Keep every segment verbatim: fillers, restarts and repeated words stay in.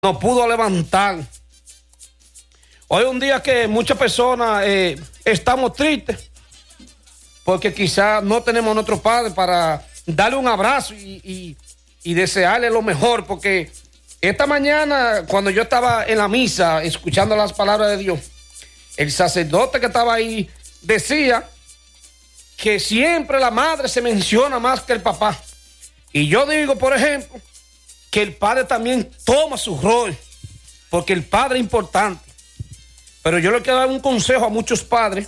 nos pudo levantar. Hoy es un día que muchas personas eh, estamos tristes porque quizás no tenemos a nuestro padre para darle un abrazo y, y, y desearle lo mejor, porque esta mañana cuando yo estaba en la misa escuchando las palabras de Dios, el sacerdote que estaba ahí decía que siempre la madre se menciona más que el papá. Y yo digo, por ejemplo, que el padre también toma su rol, porque el padre es importante. Pero yo le quiero dar un consejo a muchos padres,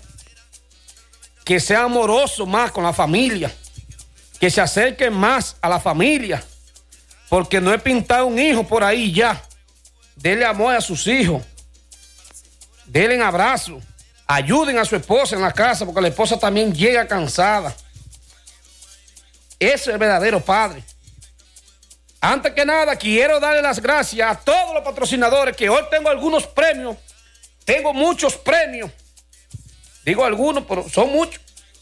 que sean amorosos más con la familia, que se acerquen más a la familia, porque no es pintar un hijo por ahí ya. Denle amor a sus hijos, denle abrazo, ayuden a su esposa en la casa, porque la esposa también llega cansada. Ese es el verdadero padre. Antes que nada, quiero darle las gracias a todos los patrocinadores, que hoy tengo algunos premios. Tengo muchos premios. Digo algunos, pero son muchos.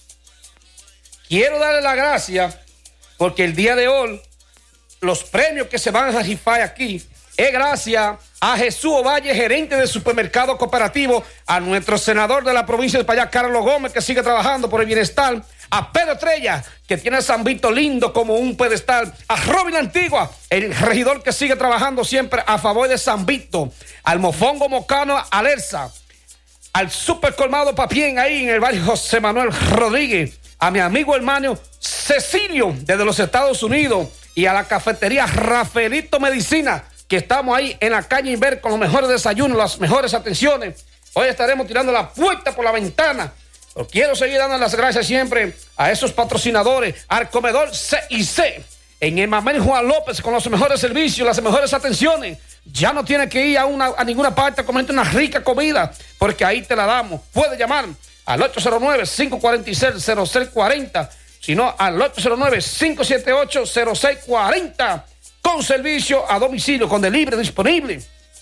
Quiero darle las gracias porque el día de hoy los premios que se van a rifar aquí es gracias a Jesús Ovalle, gerente de supermercado cooperativo, a nuestro senador de la provincia de Payá, Carlos Gómez, que sigue trabajando por el bienestar, a Pedro Estrella, que tiene a San Vito lindo como un pedestal, a Robin Antigua, el regidor que sigue trabajando siempre a favor de San Vito, al Mofongo Mocano Alerza, al Super Colmado Papien ahí en el barrio José Manuel Rodríguez, a mi amigo hermano Cecilio desde los Estados Unidos y a la cafetería Rafaelito Medicina, que estamos ahí en la calle Inver con los mejores desayunos, las mejores atenciones. Hoy estaremos tirando la puerta por la ventana. Pero quiero seguir dando las gracias siempre a esos patrocinadores, al comedor C y C, en el Mamel Juan López, con los mejores servicios, las mejores atenciones. Ya no tiene que ir a, una, a ninguna parte a comerte una rica comida, porque ahí te la damos. Puede llamar al ocho cero nueve, cinco cuatro seis, cero seis cuatro cero, sino al ocho cero nueve, cinco siete ocho, cero seis cuatro cero, con servicio a domicilio, con delivery disponible.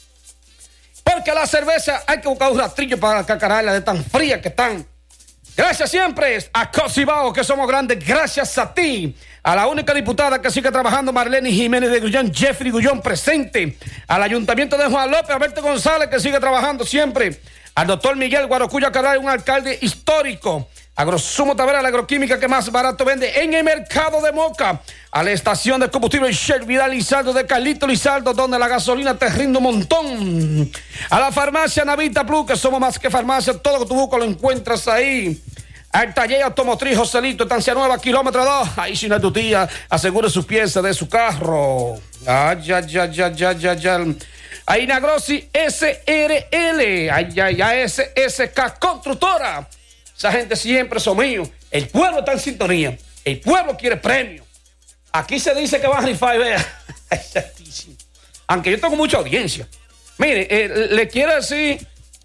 Porque a la cerveza hay que buscar un rastrillo para cacararla de tan fría que están. Gracias siempre a Cosibao, que somos grandes, gracias a ti. A la única diputada que sigue trabajando, Marlene Jiménez de Gullón, Jeffrey Gullón presente. Al Ayuntamiento de Juan López, Alberto González, que sigue trabajando siempre. Al doctor Miguel Guarocuya Cabral, un alcalde histórico. Agrosumo Tavera, la agroquímica que más barato vende en el mercado de Moca. A la estación de combustible Shell Vidal Lizardo de Carlito Lizardo, donde la gasolina te rinde un montón. A la farmacia Navita Plus, que somos más que farmacia, todo lo que tú buscas lo encuentras ahí. Al taller automotriz Joselito, estancia nueva, kilómetro dos. Ahí si no es tu tía, asegure su pieza de su carro. Ay, ya, ya, ya, ya, ya, ya. A Inagrossi S R L. Ay, ay, ay, S S K Constructora. Esa gente siempre son míos. El pueblo está en sintonía. El pueblo quiere premio. Aquí se dice que va a rifar y vea. Aunque yo tengo mucha audiencia. Mire, eh, le quiero decir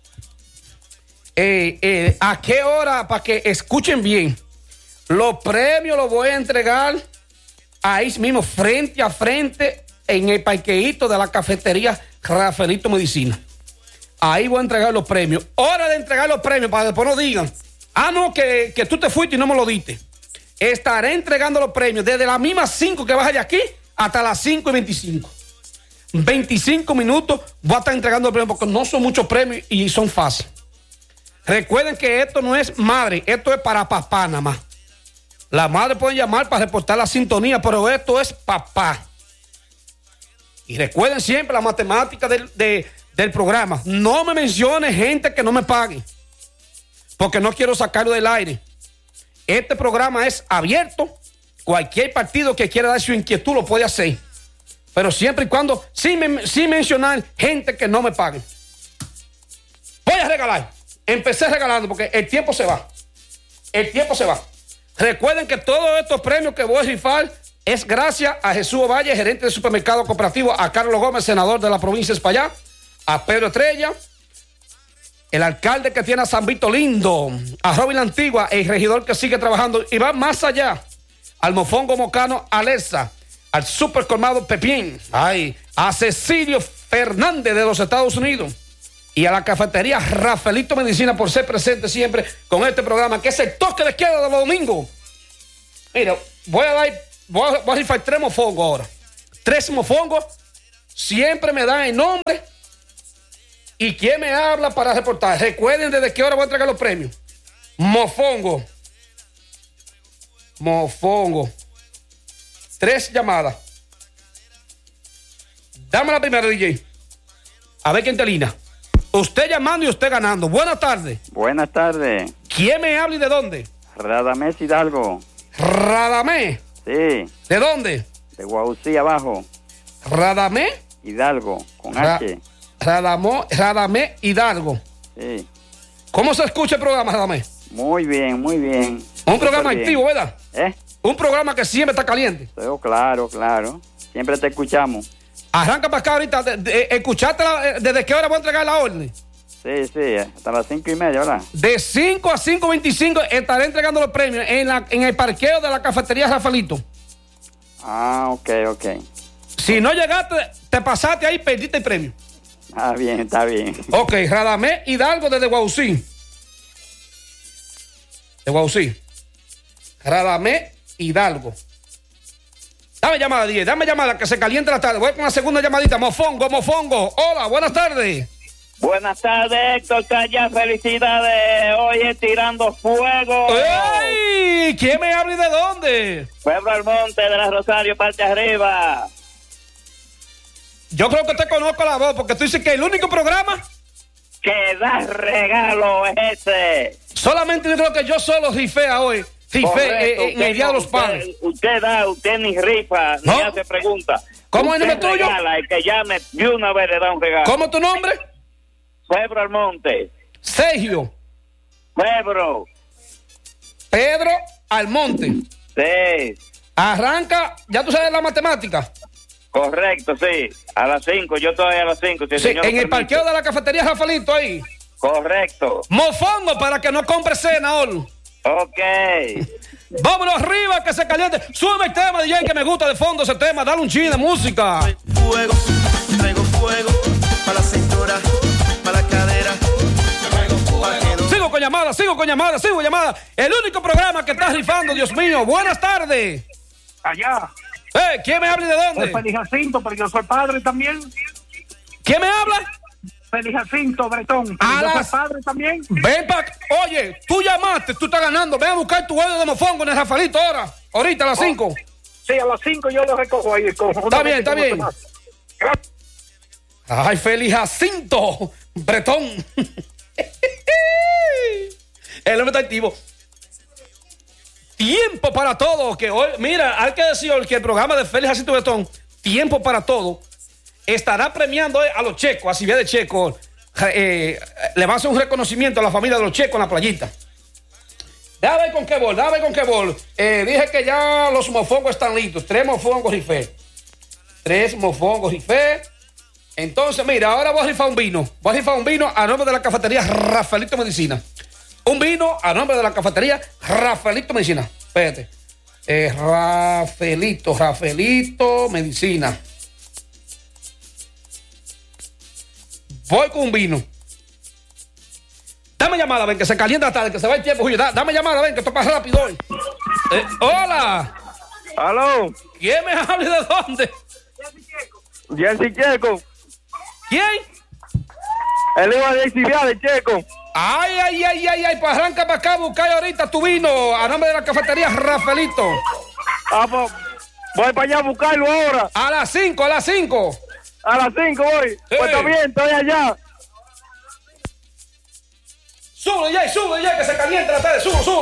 eh, eh, a qué hora, para que escuchen bien. Los premios los voy a entregar ahí mismo, frente a frente, en el parqueíto de la cafetería Rafaelito Medicina. Ahí voy a entregar los premios. Hora de entregar los premios, para que después no digan: ah, no, que, que tú te fuiste y no me lo diste. Estaré entregando los premios desde las mismas cinco que vas allá aquí hasta las cinco y veinticinco. veinticinco minutos voy a estar entregando los premios, porque no son muchos premios y son fáciles. Recuerden que esto no es madre, esto es para papá nada más. La madre puede llamar para reportar la sintonía, pero esto es papá. Y recuerden siempre la matemática del, de, del programa. No me menciones gente que no me pague, porque no quiero sacarlo del aire. Este programa es abierto. Cualquier partido que quiera dar su inquietud lo puede hacer, pero siempre y cuando sin, sin mencionar gente que no me pague. Voy a regalar. Empecé regalando porque el tiempo se va. El tiempo se va. Recuerden que todos estos premios que voy a rifar es gracias a Jesús Ovalle, gerente de supermercado cooperativo, a Carlos Gómez, senador de la provincia de Payá, a Pedro Estrella, el alcalde que tiene a San Vito lindo, a Robin Antigua, el regidor que sigue trabajando y va más allá, al Mofongo Mocano Alerza, al Super Colmado Pepín, ay, a Cecilio Fernández de los Estados Unidos y a la cafetería Rafaelito Medicina por ser presente siempre con este programa, que es el toque de izquierda de los domingos. Mira, voy a dar, voy a, voy a rifar tres mofongos ahora. Tres mofongos siempre me dan el nombre y quién me habla para reportar. Recuerden desde qué hora voy a entregar los premios. Mofongo. Mofongo. Tres llamadas. Dame la primera, D J. A ver quién te lina. Usted llamando y usted ganando. Buenas tardes. Buenas tardes. ¿Quién me habla y de dónde? Radamés Hidalgo. Radamés. Sí. ¿De dónde? De Guaucí abajo. Radamés Hidalgo, con Ra H. Radamó, Radamés Hidalgo. Sí. ¿Cómo se escucha el programa, Radamés? Muy bien, muy bien. Un programa bien. activo, ¿verdad? ¿Eh? Un programa que siempre está caliente. Pero claro, claro. Siempre te escuchamos. Arranca para acá ahorita. De, de, ¿Escuchaste la, desde qué hora voy a entregar la orden? Sí, sí, hasta las cinco y media, ¿verdad? De cinco a cinco veinticinco estaré entregando los premios en, la, en el parqueo de la cafetería Rafaelito. Ah, ok, ok. Si no llegaste, te pasaste ahí, perdiste el premio. Ah, bien, está bien. Ok, Radamés Hidalgo desde Guaucí. De Guaucí. Radamés Hidalgo. Dame llamada, diez, dame llamada, que se caliente la tarde. Voy con la segunda llamadita. Mofongo, mofongo. Hola, buenas tardes. Buenas tardes, Héctor Calla, felicidades. Hoy es Tirando Fuego. ¡Ey! ¿Quién me habla y de dónde? Pueblo Almonte de la Rosario, parte arriba. Yo creo que te conozco la voz, porque tú dices que el único programa Que da regalo es ese. solamente yo creo que yo solo rifea hoy. Rifé eh, en el Día de los Padres. Usted, usted da, usted ni rifa, ¿No? ni hace pregunta. ¿Cómo es el Usted nombre tuyo? regala, el que llame de una vez le da un regalo. ¿Cómo es tu nombre? Pueblo Almonte. Sergio Pueblo. Pedro Almonte. Sí, Arranca, ya tú sabes la matemática. correcto, sí. A las cinco, yo estoy a las cinco. Si el Sí, señor en lo el permite. parqueo de la cafetería Rafaelito ahí. Correcto. Mofongo para que no compre cena, Ol. Ok. Vámonos arriba, que se caliente. Sube el tema, D J, que me gusta de fondo ese tema. Dale un chin de música. Fuego, traigo fuego, para la cintura, para la cadera. Traigo fuego. Sigo con llamadas, sigo con llamadas, sigo con llamadas. El único programa que está rifando, Dios mío. Buenas tardes. Allá. Eh, ¿quién me habla y de Es dónde? Feliz Jacinto, porque yo soy padre también. ¿Quién me habla? Feliz Jacinto, Bretón. A Yo soy las- padre también. Ven pa' Oye, tú llamaste, tú estás ganando. Ven a buscar tu huevo de mofongo en el Rafaelito ahora. Ahorita a las cinco. Sí, a las cinco yo lo recojo ahí. Está bien, está bien. Ay, Feliz Jacinto, Bretón. El hombre está activo. Tiempo para todo. Que hoy, mira, hay que decir hoy que el programa de Feliz Jacinto Bretón, Tiempo para Todo, estará premiando a los checos, a Silvia de Checo. Eh, le va a hacer un reconocimiento a la familia de los checos en la playita. Déjame ver con qué bol, déjame ver con qué bol. Eh, dije que ya los mofongos están listos. Tres mofongos rifé. Tres mofongos rifé. Entonces, mira, ahora voy a rifar un vino. Voy a rifar un vino a nombre de la cafetería Rafaelito Medicina. Un vino a nombre de la cafetería Rafaelito Medicina. Espérate. Eh, Rafaelito, Rafaelito Medicina. Voy con un vino. Dame llamada, ven, que se calienta la tarde, que se va el tiempo, Julio. Da, dame llamada, ven, que esto pasa rápido hoy. Eh, hola. Aló, ¿Quién me habla y de dónde? Jesse Checo, ¿Quién? el hijo de Silvia de Checo. Ay, ay, ay, ay, ay, pues arranca para acá, busca ahorita tu vino a nombre de la cafetería Rafaelito. Ah, pues, voy para allá a buscarlo ahora. A las cinco, a las cinco. A las cinco voy. Sí. Pues está bien, estoy allá. Sube ya, sube ya, que se calienta la tarde, sube, sube.